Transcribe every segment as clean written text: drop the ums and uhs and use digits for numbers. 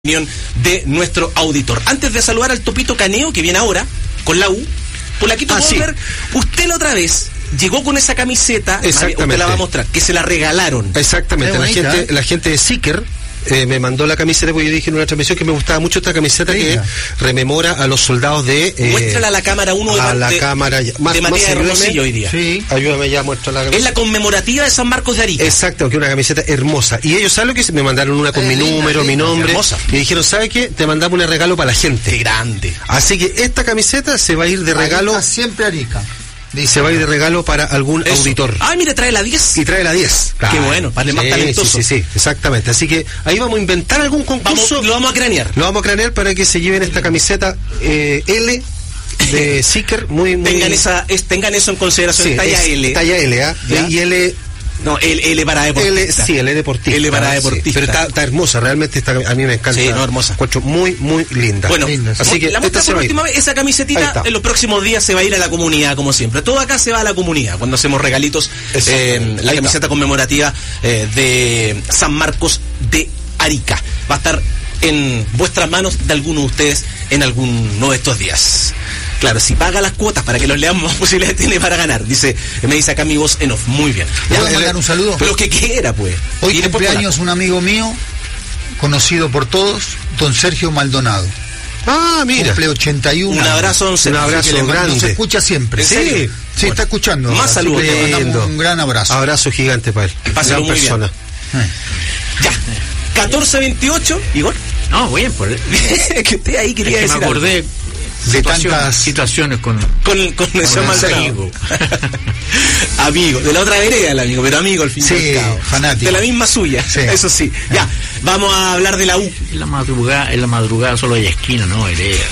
de nuestro auditor. Antes de saludar al Topito Caneo, que viene ahora con la U, Polaquito Wolver, usted la otra vez llegó con esa camiseta, usted la va a mostrar, que se la regalaron. Exactamente, la gente de Seeker me mandó la camiseta, porque yo dije en una transmisión que me gustaba mucho esta camiseta que rememora a los soldados de... muéstrala a la cámara 1 de Matías Hermosillo hoy día. Sí, ayúdame ya, muestra la camiseta. Es la conmemorativa de San Marcos de Arica. Exacto, que es una camiseta hermosa. Y ellos, ¿saben lo que me mandaron? Una con mi número, mi nombre. Hermosa. Y dijeron, ¿sabe qué? Te mandamos un regalo para la gente. ¡Qué grande! Así que esta camiseta se va a ir de regalo... Arica, siempre Arica. Se va a ir de regalo para algún auditor. Ah, mira, trae la 10. Y trae la 10. Claro. Qué bueno, para el más talentoso. Sí, exactamente. Así que ahí vamos a inventar algún concurso. Lo vamos a cranear. Lo vamos a cranear para que se lleven esta camiseta L de Seeker. Tengan eso en consideración. Sí, talla L. Talla L, ¿ah? Y L... No, L para deportista. L deportista. L para deportista. Pero está hermosa, realmente a mí me encanta. Sí, no, hermosa. Encuentro muy, muy linda. Bueno, así que la muestra por última vez, esa camisetita en los próximos días se va a ir a la comunidad, como siempre. Todo acá se va a la comunidad cuando hacemos regalitos. La camiseta conmemorativa de San Marcos de Arica. Va a estar en vuestras manos de alguno de ustedes en alguno de estos días. Claro, si paga las cuotas para que los leamos, más posibilidades tiene para ganar. Me dice acá mi voz en off. Muy bien. ¿Puedo mandar un saludo? Pero que quiera, pues. Hoy cumpleaños un amigo mío, conocido por todos, don Sergio Maldonado. Ah, mira. Cumple 81. Un abrazo, don Sergio. Un abrazo grande. Nos escucha siempre. Sí, bueno, está escuchando. Más saludos. Le mandamos un gran abrazo. Abrazo gigante para él. Pásalo muy bien. Ya. 14:28, Igor. No, bien, por que usted ahí quería decir. Me acordé de tantas situaciones con ese Maldonado. Amigo, de la otra vereda el amigo, pero amigo al fin y al cabo. Fanático. De la misma suya, eso sí. Ya, vamos a hablar de la U. En la madrugada solo hay esquina, no vereda.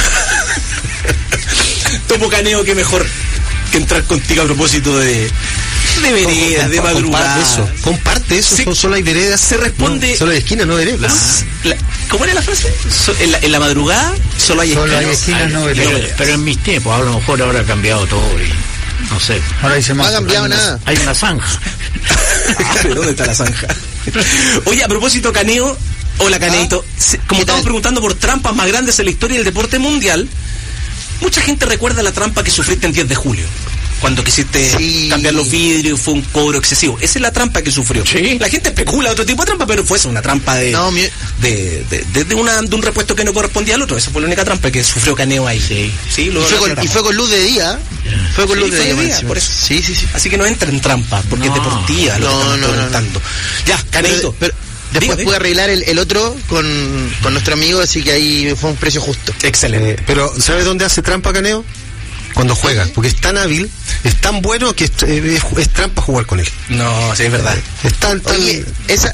Topo Caneo, que mejor que entrar contigo a propósito de veredas, de madrugada. Comparte eso, solo hay veredas. Se responde... No, solo hay esquinas, no veredas. ¿Cómo era la frase? En la madrugada solo hay esquinas, no veredas. Pero en mis tiempos, a lo mejor ahora ha cambiado todo y no sé. Ahora dice más. No ha cambiado nada. Hay una zanja. ¿Pero dónde está la zanja? Oye, a propósito, Caneo... Hola, Caneito. Como estamos preguntando por trampas más grandes en la historia del deporte mundial, mucha gente recuerda la trampa que sufriste en 10 de julio. Cuando quisiste cambiar los vidrios, fue un cobro excesivo. Esa es la trampa que sufrió. Sí. La gente especula otro tipo de trampa, pero fue una trampa de un repuesto que no correspondía al otro. Esa fue la única trampa que sufrió Caneo ahí. Sí, y fue con luz de día. Fue con luz de día, por eso. Sí. Así que no entra en trampa, porque es deportiva lo que estamos preguntando. Ya, Caneito. Pero después pude arreglar el otro con nuestro amigo, así que ahí fue un precio justo. Excelente. Pero, ¿sabes dónde hace trampa Caneo? Cuando juega, porque es tan hábil, es tan bueno que es trampa jugar con él. No, sí, es verdad. Oye,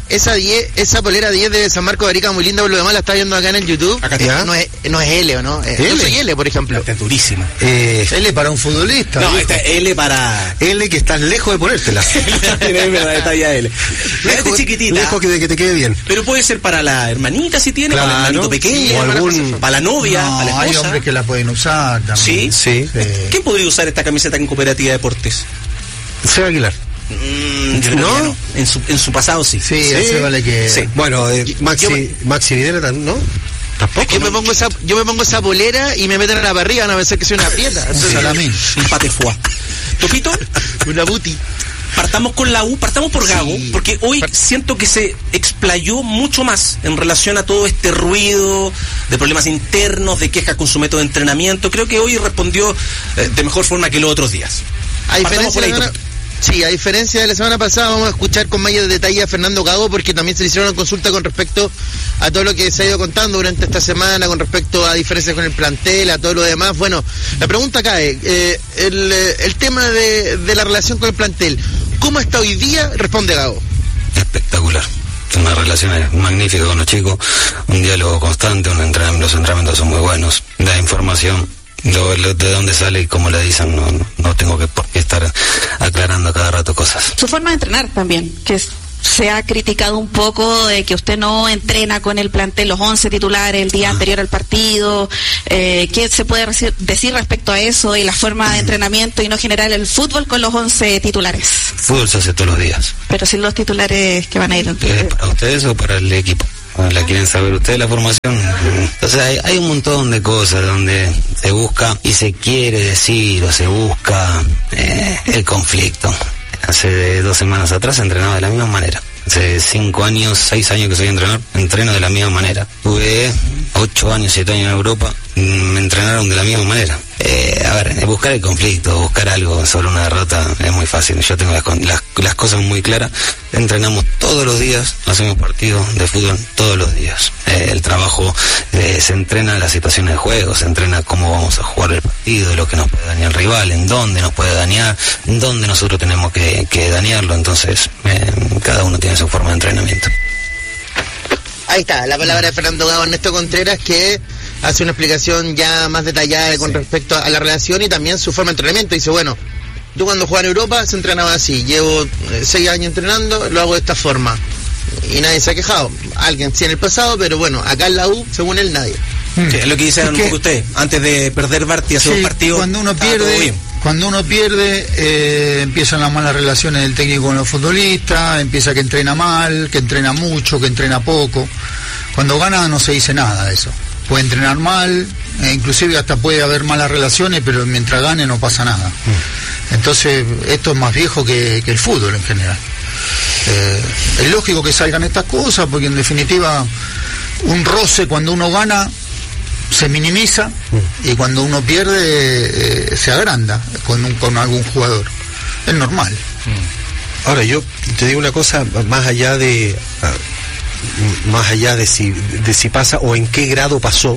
esa polera 10 de San Marcos de Arica, muy linda, por lo demás la está viendo acá en el YouTube. No es L, ¿o no? Yo soy L, por ejemplo. Esta es durísima. L para un futbolista. No, esta es L para... L que estás lejos de ponértela. Es verdad, está ya L. Esta es chiquitita. Lejos de que te quede bien. Pero puede ser para la hermanita si tiene, para el hermanito pequeño, para la novia, para la esposa. Hay hombres que la pueden usar también. Sí. ¿Quién podría usar esta camiseta en Cooperativa Deportes? Seba Aguilar. ¿No? En su pasado sí. Sí, vale que... Sí. Bueno, Maxi Videla, ¿no? Tampoco. Yo me pongo esa polera y me meten en la parrilla, van a pensar que soy una prieta. Salamín. Un patefoie. Topito, una buti. Partamos con la U, partamos por Gago, porque hoy siento que se explayó mucho más en relación a todo este ruido de problemas internos, de quejas con su método de entrenamiento. Creo que hoy respondió de mejor forma que los otros días. A diferencia de la semana pasada, vamos a escuchar con mayor detalle a Fernando Gago, porque también se le hicieron una consulta con respecto a todo lo que se ha ido contando durante esta semana, con respecto a diferencias con el plantel, a todo lo demás. Bueno, la pregunta cae, el tema de la relación con el plantel, ¿cómo está hoy día? Responde Gago. Espectacular. Una relación magnífica con los chicos, un diálogo constante, los entrenamientos son muy buenos, da información. De dónde sale y cómo le dicen, no tengo por qué estar aclarando cada rato cosas. Su forma de entrenar también, que se ha criticado un poco de que usted no entrena con el plantel, los 11 titulares el día anterior al partido. ¿Qué se puede decir respecto a eso y la forma de entrenamiento y no generar el fútbol con los 11 titulares? Fútbol se hace todos los días. Pero sin los titulares que van a ir. ¿Es para ustedes o para el equipo? la quieren saber ustedes, la formación. Entonces hay un montón de cosas donde se busca y se quiere decir o se busca el conflicto. Hace 2 semanas atrás entrenaba de la misma manera. Hace 5 años, 6 años que soy entrenador, entreno de la misma manera. Tuve 8 años, 7 años en Europa, me entrenaron de la misma manera. Buscar el conflicto, buscar algo sobre una derrota es muy fácil. Yo tengo las cosas muy claras. Entrenamos todos los días, hacemos partidos de fútbol todos los días. El trabajo se entrena en las situaciones de juego, se entrena cómo vamos a jugar el partido, lo que nos puede dañar el rival, en dónde nos puede dañar, en dónde nosotros tenemos que dañarlo. Entonces, cada uno tiene su forma de entrenamiento. Ahí está, la palabra de Fernando Gago. Ernesto Contreras, que hace una explicación ya más detallada con respecto a la relación y también su forma de entrenamiento. Dice, bueno, yo cuando jugaba en Europa se entrenaba así, llevo 6 años entrenando, lo hago de esta forma. Y nadie se ha quejado. Alguien sí en el pasado, pero bueno, acá en la U, según él, nadie. Sí, es lo que dice un poco usted, antes de perder Barty hace un partido. Cuando uno pierde, empiezan las malas relaciones del técnico con los futbolistas, empieza que entrena mal, que entrena mucho, que entrena poco. Cuando gana no se dice nada de eso. Puede entrenar mal, inclusive hasta puede haber malas relaciones, pero mientras gane no pasa nada. Entonces, esto es más viejo que el fútbol en general. Es lógico que salgan estas cosas, porque en definitiva, un roce cuando uno gana se minimiza y cuando uno pierde se agranda con algún jugador. Es normal. Ahora, yo te digo una cosa, más allá de si pasa o en qué grado pasó,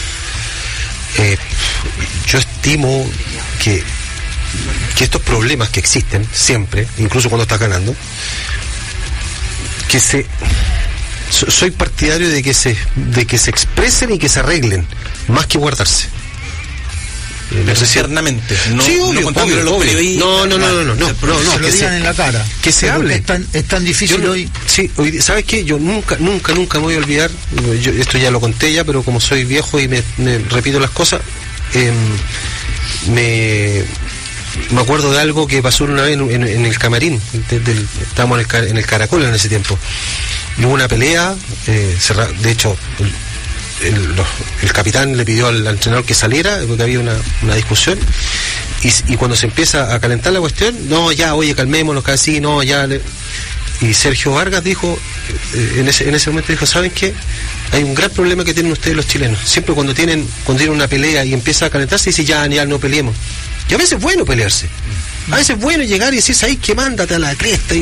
yo estimo que estos problemas que existen siempre, incluso cuando estás ganando, soy partidario de que se expresen y que se arreglen, más que guardarse. Externamente, no, sí, obvio, no contándolo a los periodistas. No, se lo digan en la cara. Que se hable. Es tan difícil hoy. Sí, hoy, ¿sabes qué? Yo nunca me voy a olvidar, esto ya lo conté ya, pero como soy viejo y me repito las cosas, me acuerdo de algo que pasó una vez en el camarín, estábamos en el Caracol en ese tiempo, y hubo una pelea, de hecho el capitán le pidió al entrenador que saliera porque había una discusión, y cuando se empieza a calentar la cuestión, no, ya, oye, calmémonos, casi, no, ya, y Sergio Vargas dijo, en ese momento dijo, ¿saben qué? Hay un gran problema que tienen ustedes los chilenos, siempre cuando tienen una pelea y empieza a calentarse, dice, ya no peleemos. Y a veces es bueno pelearse, a veces es bueno llegar y decir, ¿sabes qué? Mándate a la cresta,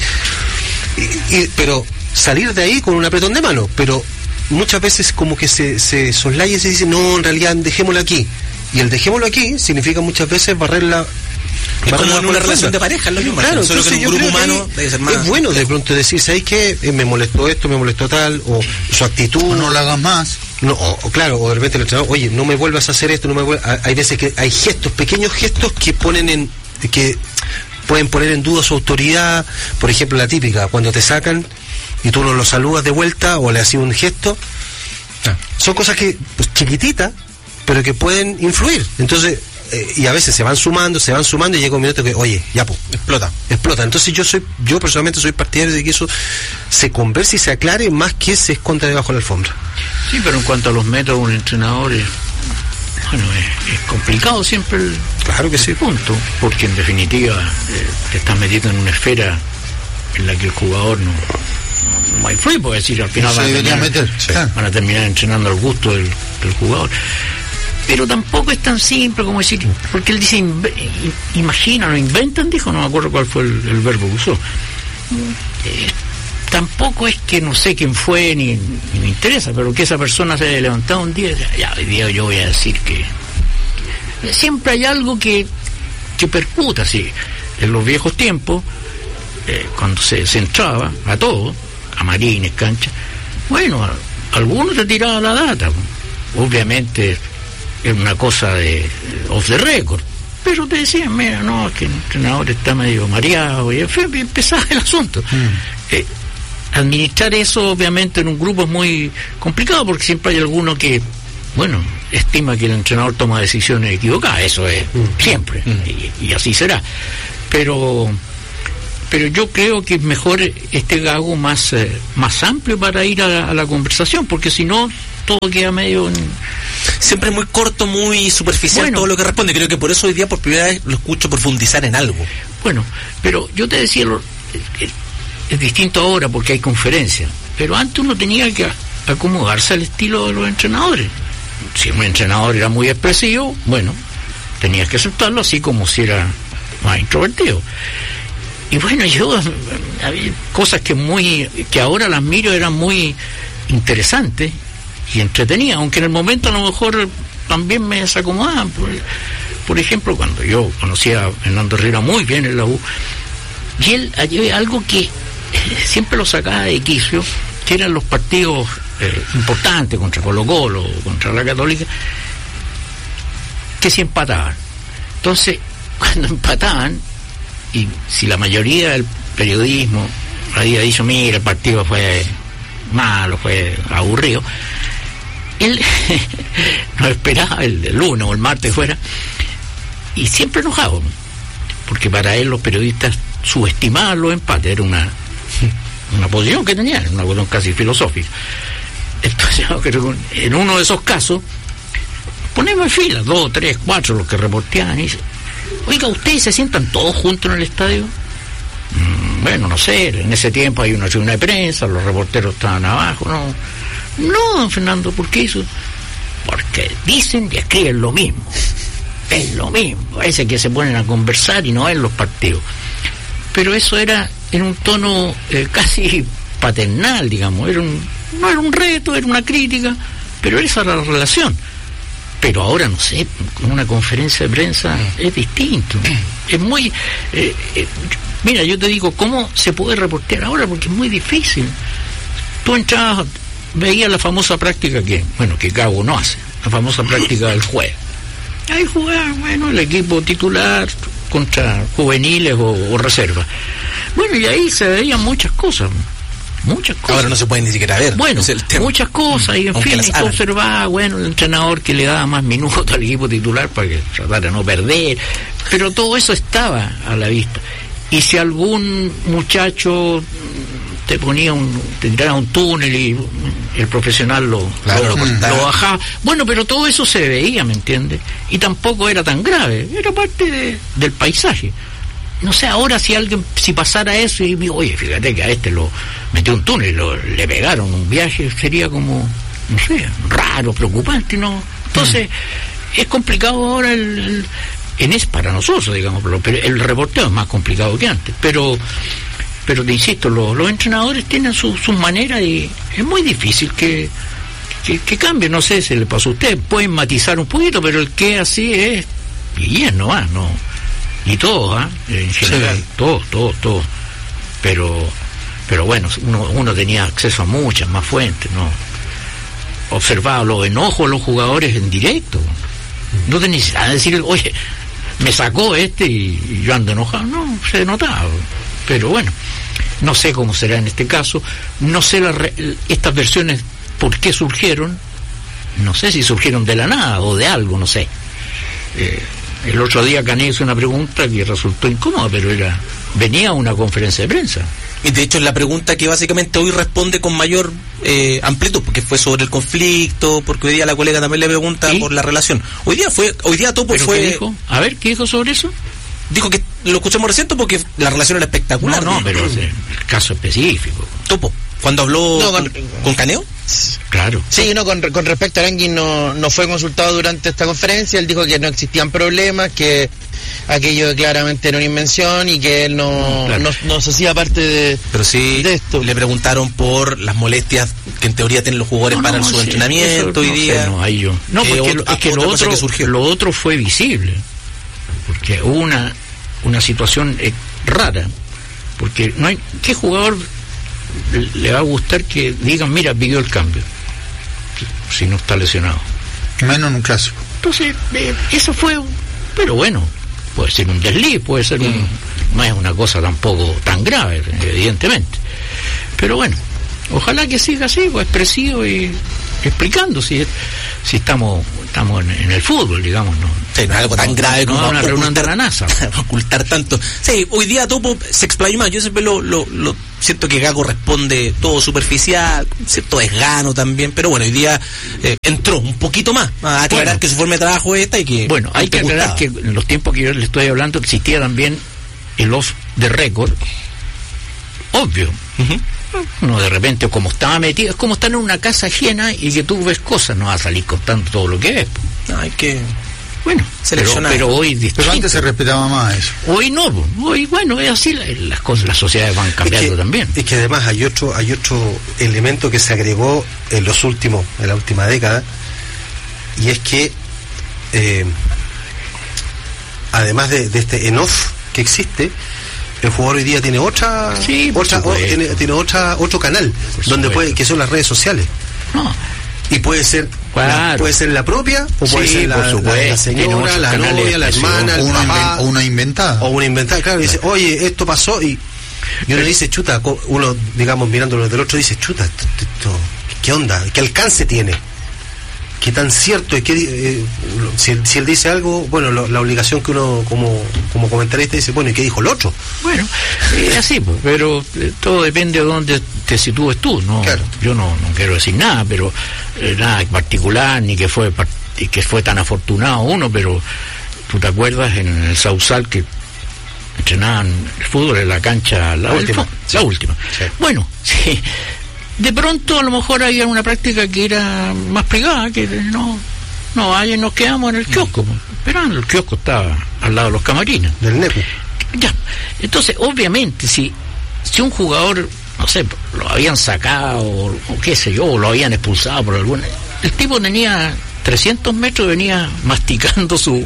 pero salir de ahí con un apretón de mano, pero muchas veces como que se soslaya y se dice, no, en realidad dejémoslo aquí, y el dejémoslo aquí significa muchas veces barrerla. Es como en una relación de pareja, lo mismo. Claro, solo que en un grupo humano debe ser más. Es bueno de pronto decir, ¿sabes qué? Me molestó esto, me molestó tal, o su actitud. O no lo hagas más. No, claro, o de repente el entrenador, oye, no me vuelvas a hacer esto, hay veces que hay gestos, pequeños gestos que pueden poner en duda su autoridad. Por ejemplo, la típica, cuando te sacan y tú no lo saludas de vuelta o le haces un gesto. Son cosas que, pues, chiquititas, pero que pueden influir. Entonces, y a veces se van sumando y llega un minuto que, oye, ya, pues, explota. Entonces yo personalmente soy partidario de que eso se converse y se aclare más que se esconda debajo de la alfombra. Sí, pero en cuanto a los métodos de un entrenador, es complicado siempre claro que sí. Punto, porque en definitiva te estás metiendo en una esfera en la que el jugador no hay free, puede decir, al final van a terminar entrenando al gusto del jugador. Pero tampoco es tan simple como decir, porque él dice, imaginan o inventan, dijo, no me acuerdo cuál fue el verbo que usó. Tampoco es que no sé quién fue, ni me interesa, pero que esa persona se haya levantado un día y dice, ya, hoy día yo voy a decir que siempre hay algo que percuta, sí. En los viejos tiempos, cuando se entraba a todo, camarines, canchas, bueno, algunos te tiraban la data, obviamente es una cosa de off the record, pero te decían, mira, no, es que el entrenador está medio mareado, y empezaba el asunto. Administrar eso obviamente en un grupo es muy complicado, porque siempre hay alguno que, bueno, estima que el entrenador toma decisiones equivocadas, eso es siempre, y así será, pero pero yo creo que es mejor este Gago más amplio para ir a la conversación, porque si no todo queda medio siempre muy corto, muy superficial todo lo que responde. Creo que por eso hoy día por primera vez lo escucho profundizar en algo. Bueno, pero yo te decía, es distinto ahora porque hay conferencias, pero antes uno tenía que acomodarse al estilo de los entrenadores. Si un entrenador era muy expresivo, bueno, tenías que aceptarlo, así como si era más introvertido. Y bueno, había cosas que ahora las miro, eran muy interesantes y entretenidas, aunque en el momento a lo mejor también me desacomodaban. Por ejemplo, cuando yo conocí a Fernando Herrera muy bien en la U, y él había algo que siempre lo sacaba de quicio, que eran los partidos importantes contra Colo-Colo, contra la Católica, que se empataban. Entonces, cuando empataban, y si la mayoría del periodismo había dicho, mira, el partido fue malo, fue aburrido, él no esperaba el lunes o el martes fuera, y siempre enojado, porque para él los periodistas subestimaban los empates, era una posición que tenían, una posición casi filosófica. Entonces yo creo que en uno de esos casos ponemos en fila 2, 3, 4 los que reporteaban y dicen, oiga, ¿ustedes se sientan todos juntos en el estadio? Bueno, no sé, en ese tiempo hay una tribuna de prensa, los reporteros estaban abajo. No, don Fernando, ¿por qué eso? Porque dicen y escriben lo mismo, es lo mismo, ese que se ponen a conversar y no ven los partidos. Pero eso era en un tono casi paternal, digamos, no era un reto, era una crítica, pero esa era la relación. Pero ahora, no sé, con una conferencia de prensa es distinto. Es muy... mira, yo te digo, ¿cómo se puede reportear ahora? Porque es muy difícil. Tú entrabas, veías la famosa práctica que Gago no hace, la famosa práctica del jueves. Ahí jugaban, el equipo titular contra juveniles o reserva. Bueno, y ahí se veían muchas cosas. Ahora no se pueden ni siquiera ver. Bueno, muchas cosas, y en fin, y observaba, el entrenador que le daba más minutos al equipo titular para que tratara de no perder, pero todo eso estaba a la vista. Y si algún muchacho te tiraba un túnel y el profesional lo bajaba, pero todo eso se veía, ¿me entiendes? Y tampoco era tan grave, era parte del paisaje. No sé, ahora si pasara eso y digo, oye, fíjate que a este lo metió un túnel, le pegaron un viaje, sería como, no sé, raro, preocupante, ¿no? Entonces, es complicado ahora para nosotros, digamos, pero el reporteo es más complicado que antes, pero te insisto, los entrenadores tienen sus maneras y es muy difícil que cambie. No sé si le pasó a usted, pueden matizar un poquito, pero el que así es, y es nomás, ¿no? Y todos, en general, sí. Todos. Pero bueno, uno tenía acceso a muchas más fuentes, ¿no? Observaba los enojos de los jugadores en directo. No tenía necesidad de decir, oye, me sacó y yo ando enojado. No, se notaba. Pero bueno, no sé cómo será en este caso. No sé estas versiones por qué surgieron. No sé si surgieron de la nada o de algo, no sé. El otro día Cané hizo una pregunta que resultó incómoda, pero venía a una conferencia de prensa. Y de hecho es la pregunta que básicamente hoy responde con mayor amplitud, porque fue sobre el conflicto, porque hoy día la colega también le pregunta por la relación. Hoy día Topo fue... ¿Qué dijo? A ver, ¿qué dijo sobre eso? Dijo que lo escuchamos reciente porque la relación era espectacular. No, pero es el caso específico. Topo, cuando habló con Caneo. Claro. Sí, con respecto a Arangui no fue consultado durante esta conferencia. Él dijo que no existían problemas, que aquello claramente era una invención y que él no se hacía parte de esto. Le preguntaron por las molestias que en teoría tienen los jugadores para su entrenamiento hoy día. Porque lo otro fue visible, porque hubo una situación rara, porque no hay ¿qué jugador le va a gustar que digan, mira, pidió el cambio si no está lesionado? Menos en un clásico. Entonces, eso fue, pero bueno, puede ser un desliz, puede ser no es una cosa tampoco tan grave, evidentemente. Pero bueno, ojalá que siga así, expresivo y explicando. si estamos en el fútbol, digamos, ¿no? Sí, no es algo tan grave como una reunión de la NASA. Ocultar tanto. Sí, hoy día Topo se explayó más. Yo siempre lo siento que Gago responde todo superficial, cierto desgano también, pero bueno, hoy día entró un poquito más a aclarar que su forma de trabajo es esta y que... Bueno, hay que aclarar que en los tiempos que yo le estoy hablando existía también el off de récord, obvio. Uno de repente, como estaba metido, es como estar en una casa ajena y que tú ves cosas, no va a salir contando todo lo que ves. No, hay que... Bueno, pero hoy distinto. Pero antes se respetaba más eso. Hoy no, hoy bueno, es así, las cosas, las sociedades van cambiando también. Es que además hay otro elemento que se agregó en la última década, y es que además de este en-off que existe, el jugador hoy día tiene tiene otro canal donde que son las redes sociales. No. Y puede ser puede ser la propia o puede ser la señora, la novia, la hermana, el papá, o una inventada. O una inventada, claro, dice, oye, esto pasó y uno dice, chuta, uno, digamos, mirándolo del otro, dice, chuta, esto, ¿qué onda? ¿Qué alcance tiene? ¿Qué tan cierto es? Si él dice algo, bueno, la obligación que uno como comentarista dice, bueno, ¿y qué dijo el otro? Bueno, así, pues, pero todo depende de dónde te sitúes tú, ¿no? Claro. Yo no quiero decir nada, pero nada en particular, ni que fue tan afortunado uno, pero tú te acuerdas en el Sausal que entrenaban el fútbol en la cancha, la última. Sí. Bueno, sí. De pronto a lo mejor había una práctica que era más privada, que no vaya, nos quedamos en el kiosco, pero el kiosco estaba al lado de los camarines del NEPU. Ya, entonces obviamente si un jugador, no sé, lo habían sacado o qué sé yo, o lo habían expulsado por alguna, el tipo tenía 300 metros, venía masticando su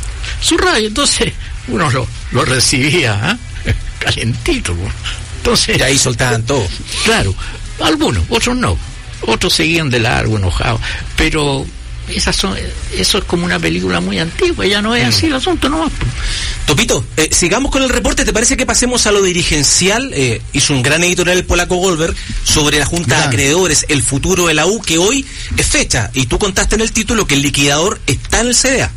radio, entonces uno lo recibía calentito, entonces y ahí soltaban todo. Claro. Algunos, otros no, otros seguían de largo, enojados, pero eso es como una película muy antigua, ya no es así el asunto, no. Topito, sigamos con el reporte. ¿Te parece que pasemos a lo dirigencial? Hizo un gran editorial el polaco Goldberg sobre la Junta de Acreedores, el futuro de la U, que hoy es fecha, y tú contaste en el título que el liquidador está en el CDA.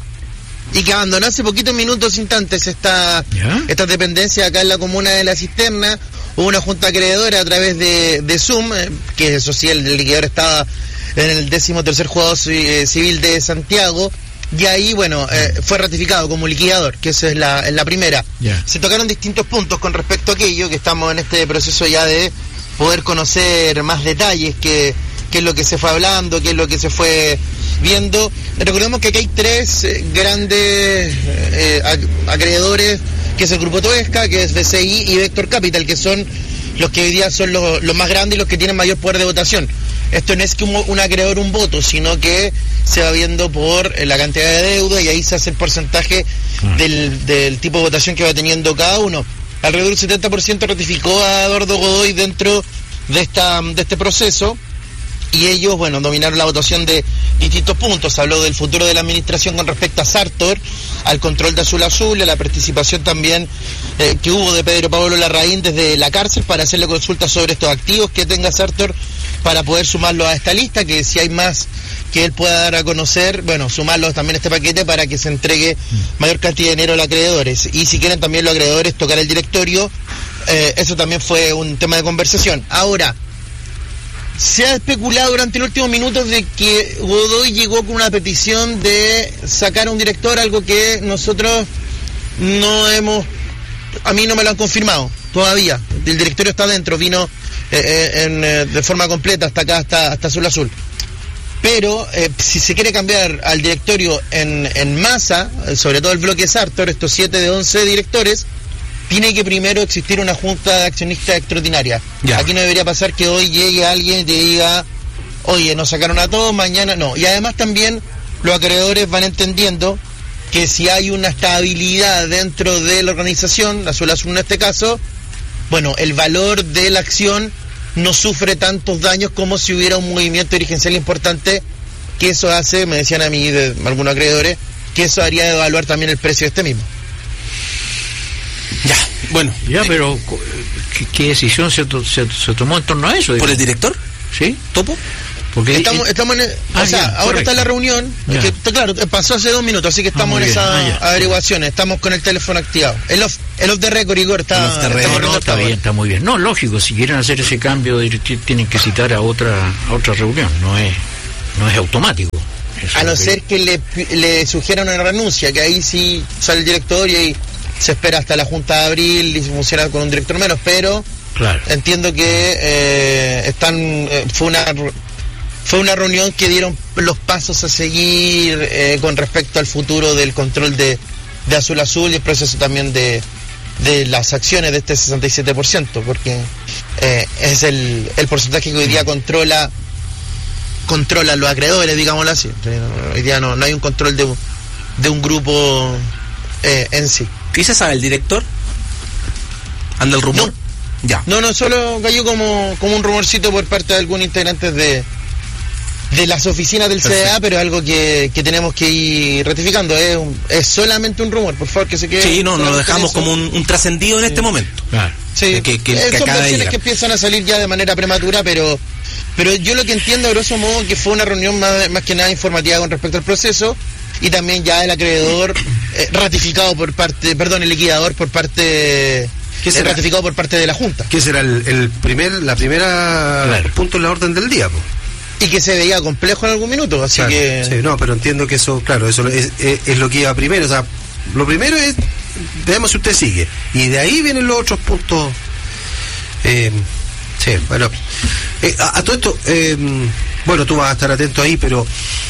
Y que abandonó hace poquitos minutos instantes esta dependencia acá en la comuna de La Cisterna. Hubo una junta acreedora a través de Zoom, que eso sí, el liquidador estaba en el 13º juzgado civil de Santiago, y ahí, bueno, fue ratificado como liquidador, que esa es la primera. Se tocaron distintos puntos con respecto a aquello, que estamos en este proceso ya de poder conocer más detalles, qué es lo que se fue hablando, qué es lo que se fue viendo. Recordemos que aquí hay tres grandes acreedores, que es el Grupo Toesca, que es BCI y Vector Capital, que son los que hoy día son los más grandes y los que tienen mayor poder de votación. Esto no es que un acreedor un voto, sino que se va viendo por la cantidad de deuda y ahí se hace el porcentaje del tipo de votación que va teniendo cada uno. Alrededor del 70% ratificó a Eduardo Godoy dentro de este proceso. Y ellos, bueno, dominaron la votación de distintos puntos. Habló del futuro de la administración con respecto a Sartor, al control de Azul Azul, a la participación también que hubo de Pedro Pablo Larraín desde la cárcel para hacerle consultas sobre estos activos que tenga Sartor para poder sumarlos a esta lista, que si hay más que él pueda dar a conocer, bueno, sumarlos también a este paquete para que se entregue mayor cantidad de dinero a los acreedores. Y si quieren también los acreedores tocar el directorio, eso también fue un tema de conversación. Ahora, se ha especulado durante los últimos minutos de que Godoy llegó con una petición de sacar a un director, algo que nosotros a mí no me lo han confirmado todavía. El directorio está dentro, vino de forma completa hasta acá, hasta Azul Azul. Pero si se quiere cambiar al directorio en masa, sobre todo el bloque Sartor, estos 7 de 11 directores, tiene que primero existir una junta de accionistas extraordinaria. Aquí no debería pasar que hoy llegue alguien y te diga, oye, nos sacaron a todos, mañana no. Y además también los acreedores van entendiendo que si hay una estabilidad dentro de la organización, la Azul Azul en este caso, bueno, el valor de la acción no sufre tantos daños como si hubiera un movimiento dirigencial importante, que eso hace, me decían a mí de algunos acreedores, que eso haría devaluar también el precio de este mismo. Ya, bueno. Ya, pero ¿qué decisión se tomó en torno a eso? ¿Por el director? ¿Sí? ¿Topo? Porque estamos ahora está la reunión, que, claro, pasó hace 2 minutos, así que estamos en esas averiguaciones, estamos con el teléfono activado. El off the record, Igor, está bien, está muy bien. No, lógico, si quieren hacer ese cambio tienen que citar a otra reunión, no es automático. A no ser que le sugieran una renuncia, que ahí sí sale el director y ahí se espera hasta la Junta de Abril y se funciona con un director menos, pero claro, entiendo que fue una reunión que dieron los pasos a seguir con respecto al futuro del control de Azul Azul y el proceso también de las acciones de este 67%, porque es el porcentaje que hoy día controla los acreedores, digámoslo así. Hoy día no hay un control de un grupo en sí. ¿Qué se sabe el director? ¿Anda el rumor? No. Ya. No, solo cayó como un rumorcito por parte de algunos integrantes de las oficinas del CDA, pero es algo que tenemos que ir ratificando. Es solamente un rumor, por favor, que se quede. Sí, no lo dejamos como un trascendido en este momento. Claro. Sí, son versiones que empiezan a salir ya de manera prematura, pero yo lo que entiendo, a grosso modo, que fue una reunión más que nada informativa con respecto al proceso, y también ya el acreedor ratificado por parte, el liquidador por parte... ratificado por parte de la Junta. ¿Qué será la primera punto en la orden del día? Y que se veía complejo en algún minuto, así que... Sí, pero entiendo que eso es lo que iba primero. O sea, lo primero es, veamos si usted sigue. Y de ahí vienen los otros puntos. Sí, bueno. A todo esto, bueno, tú vas a estar atento ahí, pero...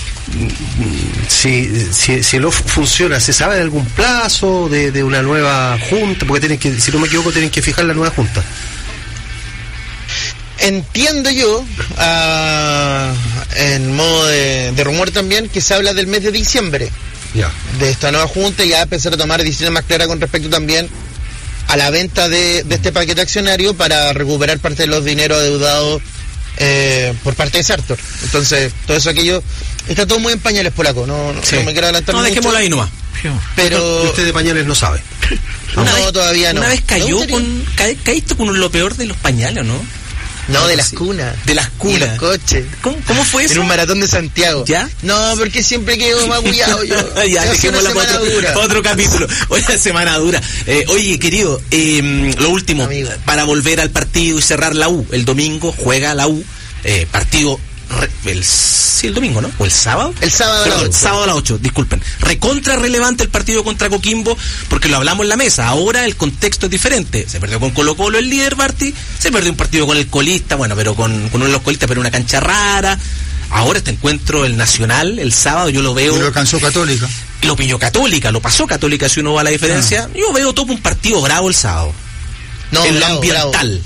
Si el OFF funciona, ¿se sabe de algún plazo de una nueva junta? Porque si no me equivoco, tienen que fijar la nueva junta. Entiendo yo, en modo de rumor también, que se habla del mes de diciembre de esta nueva junta, y ya empezar a tomar decisiones más claras con respecto también a la venta de este paquete accionario para recuperar parte de los dineros adeudados por parte de Sartor. Entonces, todo eso aquello está todo muy en pañales, polaco. No me quiero adelantar mucho. Dejémoslo ahí nomás. Pero usted de pañales no sabe. Todavía no. Una vez caíste con lo peor de los pañales, ¿no? No, de las cunas. De las cunas. Y los coches. ¿Cómo fue eso? En un maratón de Santiago. ¿Ya? No, porque siempre quedo magullado yo. Ya, dejémosla para otro capítulo. Hoy es semana dura. Oye, querido, lo último, para volver al partido y cerrar la U. El domingo juega la U, partido... el domingo, ¿no? ¿O el sábado? El sábado a las 8. Sábado a las 8, disculpen. Recontra relevante el partido contra Coquimbo, porque lo hablamos en la mesa. Ahora el contexto es diferente. Se perdió con Colo Colo, el líder, Barty. Se perdió un partido con el colista, pero con uno de los colistas, pero una cancha rara. Ahora este encuentro, el Nacional, el sábado, yo lo veo... Lo alcanzó Católica. Lo pilló Católica, lo pasó Católica, si uno va a la diferencia. Yo veo todo un partido bravo el sábado. No, en bravo, lo ambiental. Bravo.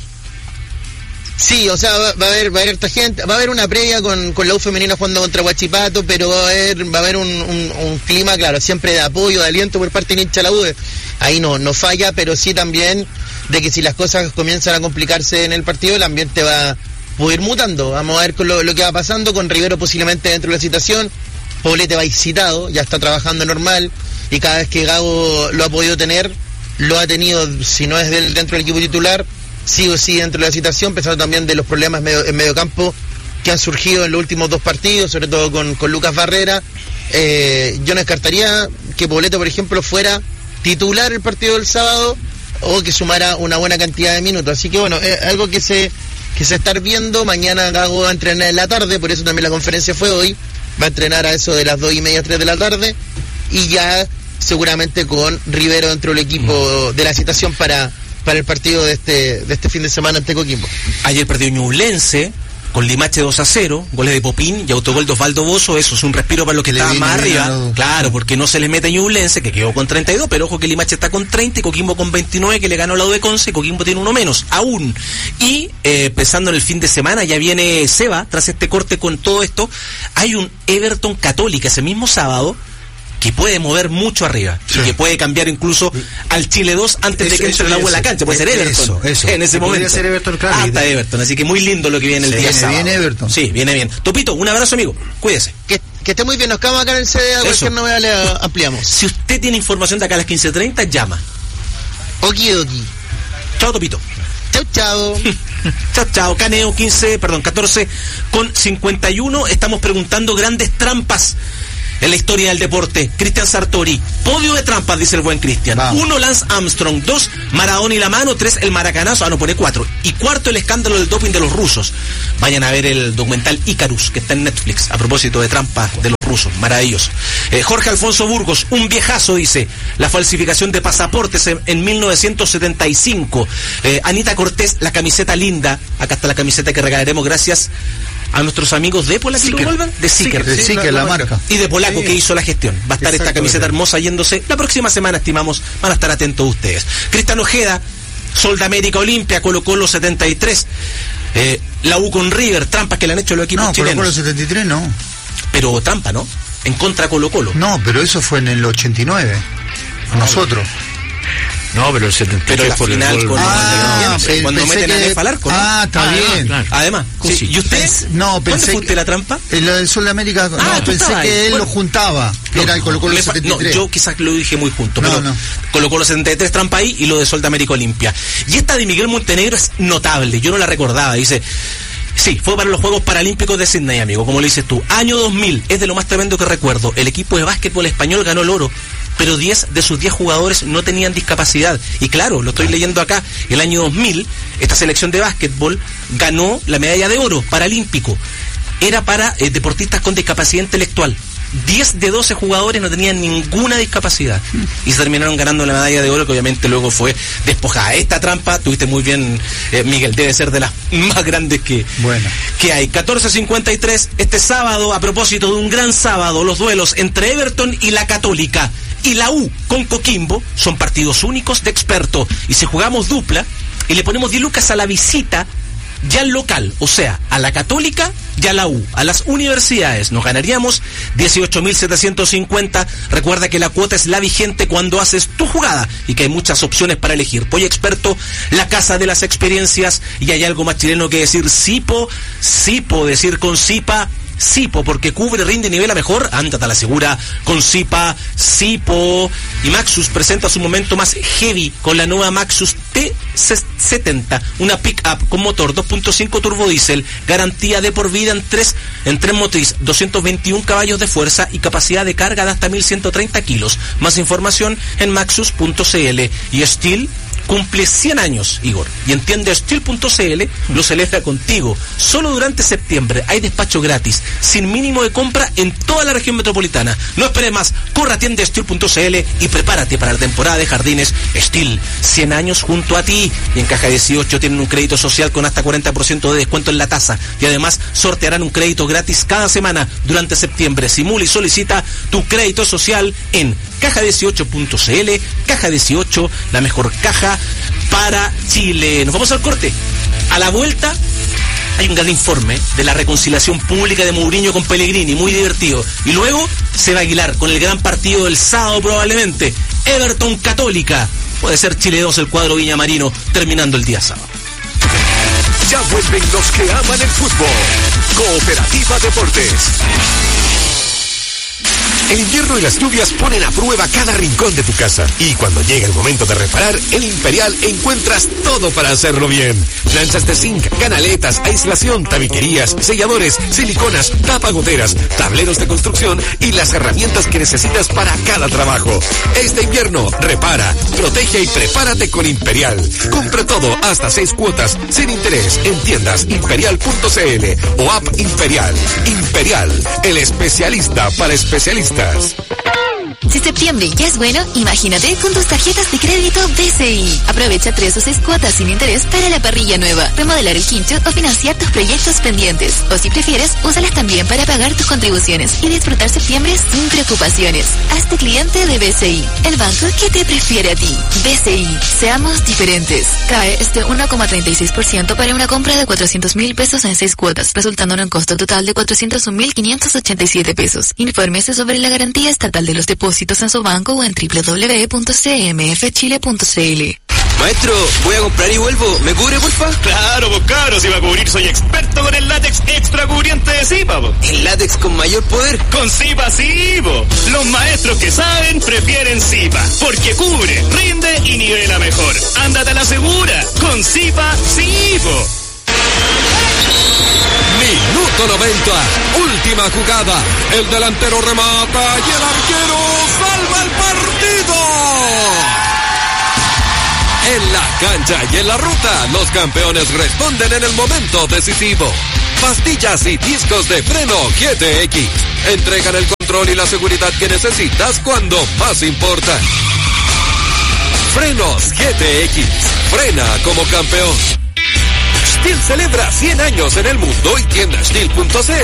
Sí, o sea, va a haber esta gente, va a haber una previa con la U femenina jugando contra Huachipato, pero va a haber un clima, claro, siempre de apoyo, de aliento por parte de hincha la U. Ahí no falla, pero sí también de que si las cosas comienzan a complicarse en el partido, el ambiente puede ir mutando. Vamos a ver con lo que va pasando, con Rivero posiblemente dentro de la citación. Poblete va citado, ya está trabajando normal, y cada vez que Gago lo ha podido tener, lo ha tenido, si no es dentro del equipo titular, sí o sí dentro de la citación, pensando también de los problemas en medio campo que han surgido en los últimos 2 partidos, sobre todo con Lucas Barrera. Yo no descartaría que Poblete, por ejemplo, fuera titular el partido del sábado, o que sumara una buena cantidad de minutos. Así que bueno, es algo que se está viendo. Mañana Gago va a entrenar en la tarde, por eso también la conferencia fue hoy. Va a entrenar a eso de las 2:30, 3 de la tarde, y ya seguramente con Rivero dentro del equipo de la citación para el partido de este fin de semana ante Coquimbo. Ayer perdió Ñublense con Limache 2-0, goles de Popín y autogol de Osvaldo Bozo. Eso es un respiro para los que estaban más arriba. Claro, porque no se le mete a Ñublense, que quedó con 32, pero ojo que Limache está con 30 y Coquimbo con 29, que le ganó la U de Conce, y Coquimbo tiene uno menos, aún. Y pensando en el fin de semana, ya viene Seba, tras este corte con todo esto, hay un Everton Católica ese mismo sábado, que puede mover mucho arriba, y que puede cambiar incluso al Chile 2 antes de que entre el agua en la cancha. Puede ser Everton en ese momento. Ser Everton, claro. Hasta Everton, así que muy lindo lo que viene el día sábado. Viene Everton. Sí, viene bien. Topito, un abrazo, amigo. Cuídese. Que esté muy bien. Nos quedamos acá en el CDA. Cualquier novedad le ampliamos. Si usted tiene información de acá a las 15:30, llama. Okidoki. Chao, Topito. Chao, chao. Chao. Caneo 14:51. Estamos preguntando grandes trampas en la historia del deporte. Cristian Sartori, podio de trampas, dice el buen Cristian. 1, Lance Armstrong. 2, Maradona y la mano. 3, el maracanazo. Pone 4. Y 4, el escándalo del doping de los rusos. Vayan a ver el documental Icarus, que está en Netflix, a propósito de trampas de los rusos. Maravilloso. Jorge Alfonso Burgos, un viejazo, dice, la falsificación de pasaportes en 1975. Anita Cortés, la camiseta linda. Acá está la camiseta que regalaremos gracias a nuestros amigos de Polaco, de Siker, la marca. Y de Polaco, que hizo la gestión. Va a estar esta camiseta hermosa yéndose la próxima semana, estimamos. Van a estar atentos ustedes. Cristian Ojeda, Sol de América Olimpia, Colo-Colo 73. La U con River, trampas que le han hecho los equipos chilenos. No, Colo-Colo 73 no. Pero trampa, ¿no? En contra Colo-Colo. No, pero eso fue en el 89. Nosotros. No, pero el 73 pero la por final el con cuando meten a Nefa al arco, ¿no? Está bien. Claro. Además, sí. ¿Y usted? Pensé ¿Dónde fue la trampa? En la del Sol de América. Pensé que él lo juntaba. Era el Colo-Colo 73. Yo quizás lo dije muy junto, pero Colo-Colo 73 trampa ahí y lo de Sol de América Olimpia. Y esta de Miguel Montenegro es notable, yo no la recordaba, dice. Sí, fue para los Juegos Paralímpicos de Sydney, amigo, como le dices tú. Año 2000, es de lo más tremendo que recuerdo. El equipo de básquetbol español ganó el oro, pero 10 de sus 10 jugadores no tenían discapacidad. Y claro, lo estoy leyendo acá, el año 2000, esta selección de básquetbol ganó la medalla de oro paralímpico. Era para deportistas con discapacidad intelectual. 10 de 12 jugadores no tenían ninguna discapacidad y se terminaron ganando la medalla de oro, que obviamente luego fue despojada. Esta trampa, tuviste muy bien, Miguel, debe ser de las más grandes que hay. 14:53, este sábado, a propósito de un gran sábado, los duelos entre Everton y la Católica y la U con Coquimbo son partidos únicos de experto, y si jugamos dupla y le ponemos 10 lucas a la visita, ya al local, o sea, a la Católica y a la U, a las universidades, nos ganaríamos 18.750. Recuerda que la cuota es la vigente cuando haces tu jugada y que hay muchas opciones para elegir. Pollo Experto, la casa de las experiencias, y hay algo más chileno que decir Sipo, decir con Sipa, Sipo, porque cubre, rinde y nivela mejor. Ándate a la segura con Sipo. Y Maxus presenta su momento más heavy con la nueva Maxus T70, una pick-up con motor 2.5 turbodiesel, garantía de por vida en tres motriz, 221 caballos de fuerza y capacidad de carga de hasta 1.130 kilos. Más información en maxus.cl. Y Steel cumple 100 años, Igor, y entiende Steel.cl lo celebra contigo. Solo durante septiembre hay despacho gratis, sin mínimo de compra en toda la región metropolitana. No esperes más, corre a tienda Steel.cl y prepárate para la temporada de jardines Steel. 100 años junto a ti. Y en Caja 18 tienen un crédito social con hasta 40% de descuento en la tasa, y además sortearán un crédito gratis cada semana durante septiembre. Simula y solicita tu crédito social en caja18.cl. Caja 18, la mejor caja para Chile. Nos vamos al corte. A la vuelta hay un gran informe de la reconciliación pública de Mourinho con Pellegrini, muy divertido. Y luego se va a Aguilar con el gran partido del sábado, probablemente Everton Católica. Puede ser Chile 2 el cuadro Viñamarino terminando el día sábado. Ya vuelven los que aman el fútbol. Cooperativa Deportes. El invierno y las lluvias ponen a prueba cada rincón de tu casa. Y cuando llega el momento de reparar, en Imperial encuentras todo para hacerlo bien. Planchas de zinc, canaletas, aislación, tabiquerías, selladores, siliconas, tapagoteras, tableros de construcción y las herramientas que necesitas para cada trabajo. Este invierno, repara, protege y prepárate con Imperial. Compra todo hasta 6 cuotas, sin interés, en tiendas imperial.cl o app Imperial. Imperial, el especialista para especialistas. Si septiembre ya es bueno, imagínate con tus tarjetas de crédito BCI. Aprovecha 3 o 6 cuotas sin interés para la parrilla nueva, remodelar el quincho o financiar tus proyectos pendientes. O si prefieres, úsalas también para pagar tus contribuciones y disfrutar septiembre sin preocupaciones. Hazte cliente de BCI, el banco que te prefiere a ti. BCI, seamos diferentes. CAE es de 1,36% para una compra de 400.000 pesos en 6 cuotas, resultando en un costo total de 401.587 pesos. Infórmese sobre la garantía estatal de los depósitos en su banco o en www.cmfchile.cl. Maestro, voy a comprar y vuelvo. ¿Me cubre, porfa? Claro, pues claro, si va a cubrir soy experto con el látex extra cubriente de Zipa, po. ¿El látex con mayor poder? Con Zipa sí, po. Los maestros que saben prefieren Zipa, porque cubre, rinde y nivela mejor. Ándate a la segura, con Zipa sí, po. Minuto 90. Última jugada. El delantero remata y el arquero salva el partido. En la cancha y en la ruta, los campeones responden en el momento decisivo. Pastillas y discos de freno GTX. Entregan el control y la seguridad que necesitas cuando más importa. Frenos GTX. Frena como campeón. STIHL celebra 100 años en el mundo y tienda STIHL.cl